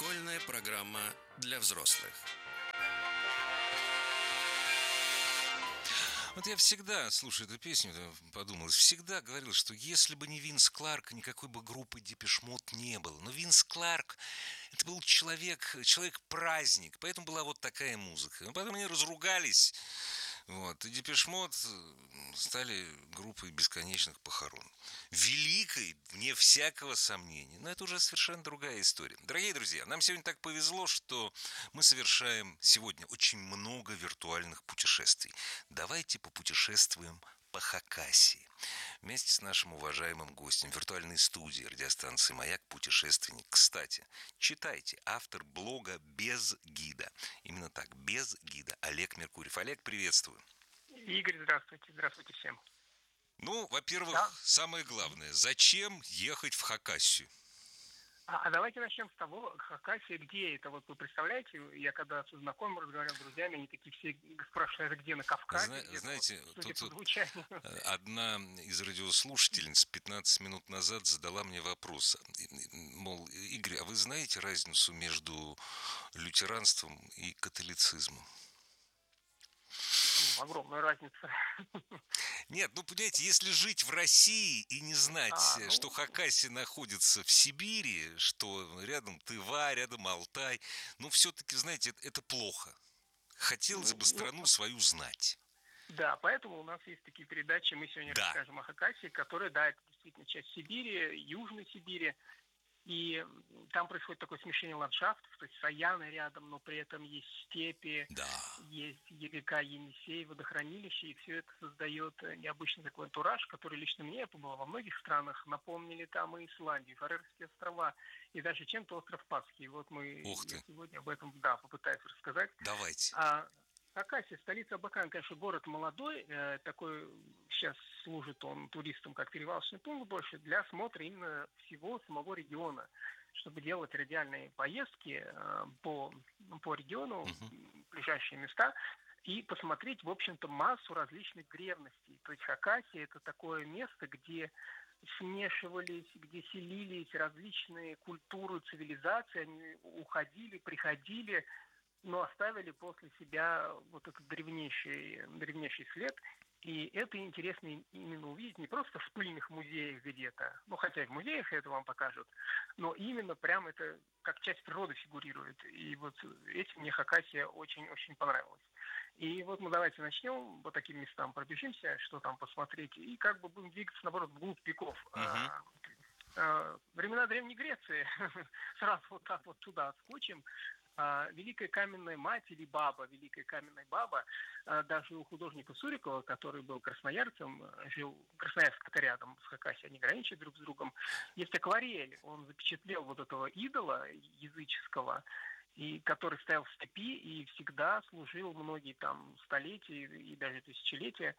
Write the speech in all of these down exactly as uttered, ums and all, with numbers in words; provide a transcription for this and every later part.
Школьная программа для взрослых. Вот я всегда, слушая эту песню, подумал, всегда говорил, что если бы не Винс Кларк, никакой бы группы Депеш Мод не было. Но Винс Кларк, это был человек, человек-праздник, поэтому была вот такая музыка. Но потом они разругались, вот, и Депеш Мод стали группой бесконечных похорон. Великой, вне всякого сомнения. Но это уже совершенно другая история. Дорогие друзья, нам сегодня так повезло, что мы совершаем сегодня очень много виртуальных путешествий. Давайте попутешествуем по Хакасии. Вместе с нашим уважаемым гостем в виртуальной студии радиостанции «Маяк» путешественник. Кстати, читайте, автор блога «Без гида». Именно так, «Без гида». Олег Меркурьев. Олег, приветствую. Игорь, здравствуйте. Здравствуйте всем. Ну, во-первых, Да. самое главное, зачем ехать в Хакасию? А, а давайте начнем с того, Хакасия, где это? Вот вы представляете, я когда со знакомыми разговаривал с друзьями, они такие все спрашивают, где на Кавказе? Зна- где знаете, вот, тут, тут тут одна из радиослушательниц пятнадцать минут назад задала мне вопрос. Мол, Игорь, а вы знаете разницу между лютеранством и католицизмом? Огромная разница. Нет, ну, понимаете, если жить в России и не знать, А, ну, что Хакасия находится в Сибири, что рядом Тыва, рядом Алтай, ну, все-таки, знаете, это, это плохо. Хотелось бы страну ну, свою знать. Да, поэтому у нас есть такие передачи, мы сегодня Да. расскажем о Хакасии, которая, да, это действительно часть Сибири, Южной Сибири. И там происходит такое смешение ландшафтов, то есть Саяны рядом, но при этом есть степи, Да. есть река Енисей, водохранилище, и все это создает необычный такой антураж, который лично мне, я побывал во многих странах, напомнили там и Исландию, и Фарерские острова, и даже чем-то остров Пасхи. И вот мы Ух ты. я сегодня об этом, да, попытаюсь рассказать. Давайте. А, Хакасия, столица Абакан, конечно, город молодой, э, такой, сейчас служит он туристам как перевалочный пункт больше для осмотра именно всего самого региона, чтобы делать радиальные поездки э, по, по региону, Угу. ближайшие места, и посмотреть, в общем-то, массу различных древностей. То есть Хакасия – это такое место, где смешивались, где селились различные культуры, цивилизации, они уходили, приходили, но оставили после себя вот этот древнейший, древнейший след. И это интересно именно увидеть не просто в пыльных музеях где-то, ну, хотя и в музеях это вам покажут, но именно прям это как часть природы фигурирует. И вот этим мне Хакасия очень-очень понравилась. И вот мы давайте начнем, по таким местам пробежимся, что там посмотреть, и как бы будем двигаться, наоборот, вглубь веков. Угу. Времена Древней Греции, сразу вот так вот туда отскочим. Великая каменная мать или баба, великая каменная баба, даже у художника Сурикова, который был красноярцем, жил Красноярск это рядом с Хакасией, они граничат друг с другом, есть акварель, он запечатлел вот этого идола языческого, и который стоял в степи и всегда служил многие там столетия и даже тысячелетия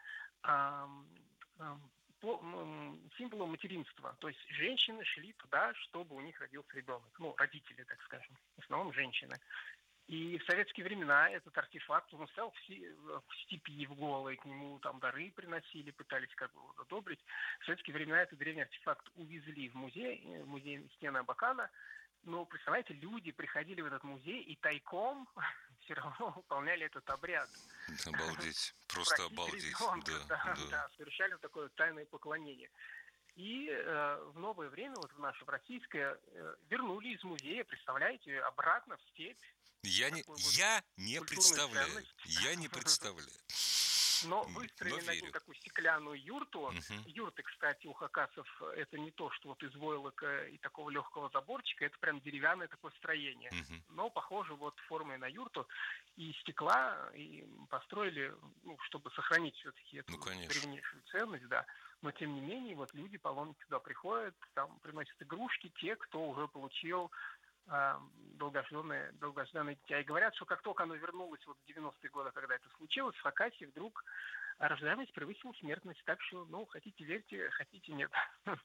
символом материнства. То есть женщины шли туда, чтобы у них родился ребенок. Ну, родители, так скажем. В основном женщины. И в советские времена этот артефакт, он стоял в, в степи, в голой, к нему там дары приносили, пытались как бы его одобрить. В советские времена этот древний артефакт увезли в музей, в музей стены Абакана. Но, представляете, люди приходили в этот музей и тайком все равно выполняли этот обряд. Обалдеть. Просто обалдеть. Ребенка, Да, да, да. да, совершали такое тайное поклонение. И э, в новое время, вот в наше, в российское, э, вернули из музея, представляете, обратно в степь. Я не, вот я не представляю. ценность. Я не представляю. Но выстроили Но над ним такую стеклянную юрту. Угу. Юрты, кстати, у хакасов это не то, что вот из войлока и такого легкого заборчика, это прям деревянное такое строение. Угу. Но похоже вот формой на юрту. И стекла и построили, ну, чтобы сохранить все-таки эту Ну, древнейшую ценность, да. Но тем не менее, вот люди, паломники туда приходят, там приносят игрушки, те, кто уже получил долгожданное, долгожданное дитя. И говорят, что как только оно вернулось вот в девяностые годы, когда это случилось, в Хакасии вдруг рождаемость превысила смертность. Так что, ну, хотите верьте, хотите нет.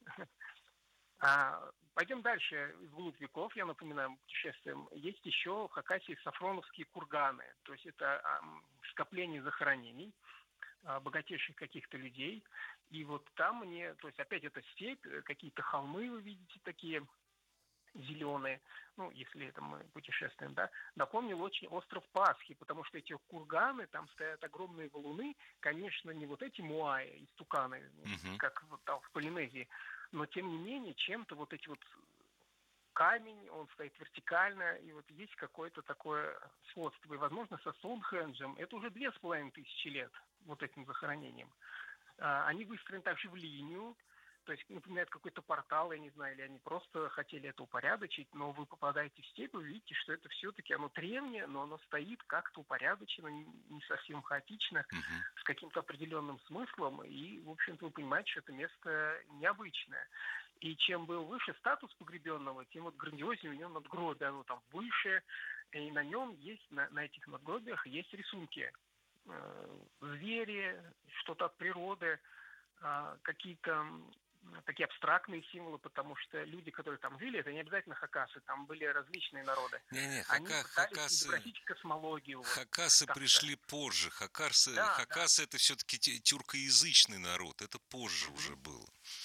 А, пойдем дальше, вглубь веков, я напоминаю, путешествием. Есть еще в Хакасии сафроновские курганы. То есть это а, скопление захоронений а, богатейших каких-то людей. И вот там мне, то есть опять это степь, какие-то холмы вы видите такие. зеленые, ну, если это мы путешествуем, да, напомнил очень остров Пасхи, потому что эти курганы, там стоят огромные валуны, конечно, не вот эти муаи, истуканы, Мгм. как вот там в Полинезии, но тем не менее чем-то вот эти вот камень, он стоит вертикально, и вот есть какое-то такое сходство. И, возможно, со Стоунхенджем это уже две с половиной тысячи лет, вот этим захоронением. А, Они выстроены также в линию, то есть напоминает какой-то портал, я не знаю, или они просто хотели это упорядочить, но вы попадаете в степь, вы видите, что это все-таки оно древнее, но оно стоит как-то упорядочено, не не совсем хаотично, Мгм. с каким-то определенным смыслом, и, в общем-то, вы понимаете, что это место необычное. И чем был выше статус погребенного, тем вот грандиознее у него надгробие, оно там выше, и на нем есть, на, на этих надгробиях есть рисунки. Э, Звери, что-то от природы, а, какие-то м, такие абстрактные символы, потому что люди, которые там жили, это не обязательно хакасы, там были различные народы. Не-не, Они хака, пытались хакасы, изобразить космологию, вот хакасы как-то. пришли позже. Хакасы, Да, да. хакасы это все-таки тюркоязычный народ. Это позже уже Мгм. было.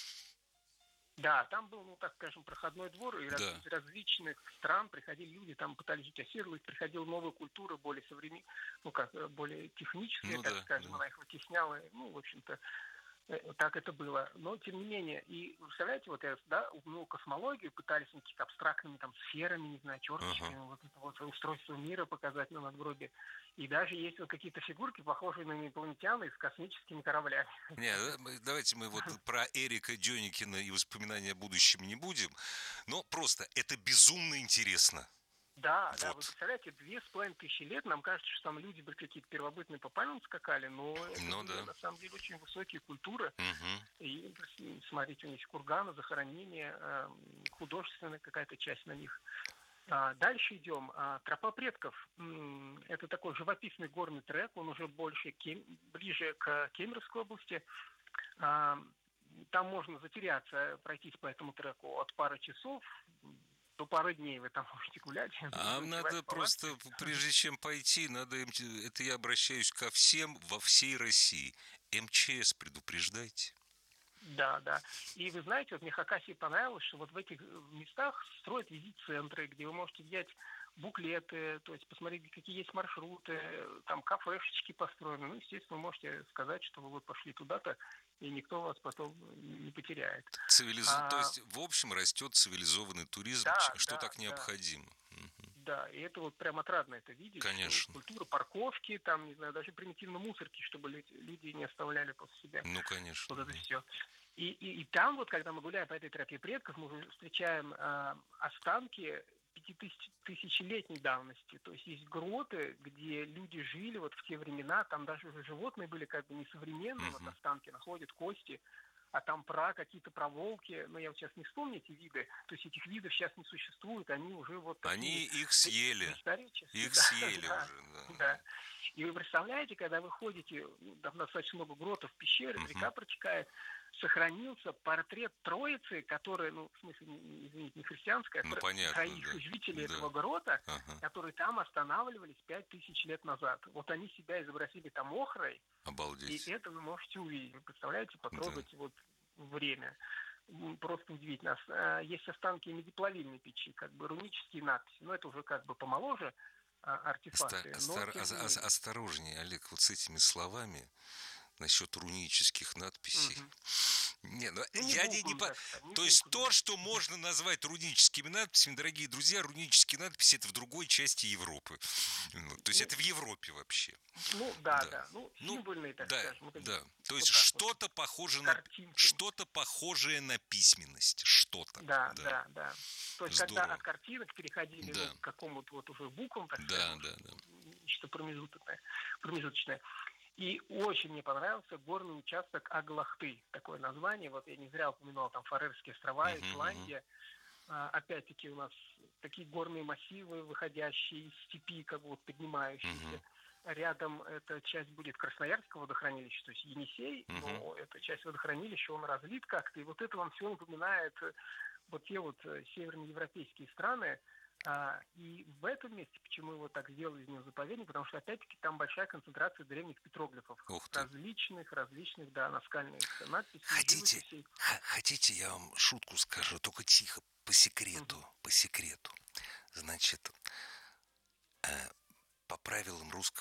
Да, там был, ну, так скажем, проходной двор, и раз- Да. из различных стран приходили люди, там пытались жить оседлые, приходила новая культура, более современная, ну, как, э, более техническая, Ну так да, скажем, да. она их вытесняла, и, ну, в общем-то, э, так это было. Но, тем не менее, и, вы представляете, вот я, да, упомянул космологию, пытались они какими-то абстрактными там сферами, не знаю, Ага. черточками, вот это вот устройство мира показать на надгробии. И даже есть вот какие-то фигурки, похожие на инопланетян и с космическими кораблями. Не, да, мы- давайте мы вот про Эрика Дёникина и воспоминания о будущем не будем, но просто это безумно интересно. Да, да, вы Вот. представляете, две с половиной тысячи лет, нам кажется, что там люди были какие-то первобытные по пальмам скакали, но это Ну были да. на самом деле очень высокие культуры. Мгм. И смотрите, у них есть курганы, захоронения, э, художественная какая-то часть на них. А, Дальше идем. А, Тропа предков. М, Это такой живописный горный трек, он уже больше кем- ближе к Кемеровской области. А, Там можно затеряться, пройтись по этому треку от пары часов до пары дней вы там можете гулять, А ночевать надо в палатке. просто, прежде чем пойти, надо, МЧ это я обращаюсь ко всем во всей России. эм че эс предупреждайте. Да, да. И вы знаете, вот мне Хакасии понравилось, что вот в этих э, местах строят визит-центры, где вы можете взять буклеты, то есть посмотреть, какие есть маршруты, э, там кафешечки построены. Ну, естественно, вы можете сказать, что вы вот пошли туда-то, и никто вас потом не потеряет. Цивилизо... То А, есть, в общем, растет цивилизованный туризм, ч- да, что да, так да. необходимо. Мгм. Да, и это вот прям отрадно это видеть, что Конечно. культура парковки, там, не знаю, даже примитивно мусорки, чтобы люди, люди не оставляли после себя Ну, конечно, вот это да. все. И, и, и там вот, когда мы гуляем по этой тропе предков, мы уже встречаем э, останки пятитысячелетней давности. То есть есть гроты, где люди жили вот в те времена, там даже уже животные были как бы несовременные, вот Мгм. останки находят, кости, а там про какие-то про волки, но я вот сейчас не вспомню эти виды, то есть этих видов сейчас не существует, они уже вот такие Они их пре- съели. доисторические, Их да, съели да, уже, да. да. И вы представляете, когда вы ходите, ну, там достаточно много гротов, пещер, Мгм. река протекает, сохранился портрет Троицы, которая, ну, в смысле, не- извините, не христианская, а Ну, тро- понятно, троих да. жителей Да. этого грота, Ага. которые там останавливались пять тысяч лет назад. Вот они себя изобразили там охрой, и Обалдеть. это вы можете увидеть. Вы представляете, Да. потрогать вот время. М, Просто удивительно. Ос- а, Есть останки медиплавильной печи, как бы рунические надписи, но это уже как бы помоложе а, Оста- артефакты, но остор- тем ос- не ос- менее. Осторожнее, Олег, вот с этими словами насчет рунических надписей. Мгм. Не, ну Ну, не я не, не буквами, по... так сказать, не То есть буквами. то, что можно назвать руническими надписями, дорогие друзья, рунические надписи это в другой части Европы. Ну, то есть Ну, это в Европе вообще. ну, да, Да. да. Ну, Ну, символьные, так да, скажем, вот, эти- да. То есть вот так вот. что-то похоже на Картинки. что-то похожее на письменность. Что-то. Да, Да. да, да. То есть, когда Здорово. от картинок переходили, Да. ну, к какому-то вот уже буквам, так Да, скажем, да, уже да. нечто промежуточное. промежуточное. И очень мне понравился горный участок Аглахты. Такое название. Вот я не зря упоминал там Фарерские острова, Мгм, мгм, Исландия. А, опять-таки у нас такие горные массивы, выходящие из степи, как бы вот поднимающиеся. мгм, Рядом эта часть будет Красноярского водохранилища, то есть Енисей, мгм. но эта часть водохранилища, он разлит как-то, и вот это вам все напоминает э, вот те вот э, северноевропейские страны, А, и в этом месте, почему его так сделали из него заповедник, потому что, опять-таки, там большая концентрация древних петроглифов. Ух ты. Различных, различных, да, наскальных надписей, Хотите, живописей. х- хотите, я вам шутку скажу, только тихо, по секрету, Мгм. по секрету. Значит, э, по правилам русского